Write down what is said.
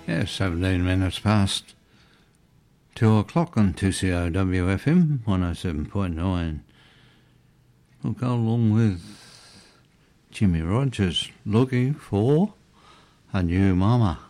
Yeah, 17 minutes past 2 o'clock on 2CO WFM 107.9. We'll go along with Jimmy Rogers, Looking for a New Mama.